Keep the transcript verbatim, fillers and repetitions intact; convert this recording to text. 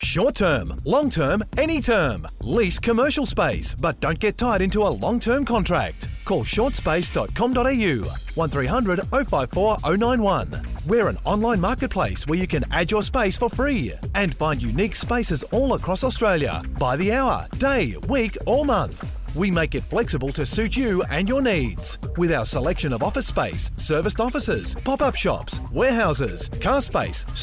Short term, long term, any term. Lease commercial space, but don't get tied into a long-term contract. Call short space dot com dot a u, one three hundred oh five four oh nine one. We're an online marketplace where you can add your space for free and find unique spaces all across Australia by the hour, day, week or month. We make it flexible to suit you and your needs. With our selection of office space, serviced offices, pop-up shops, warehouses, car space,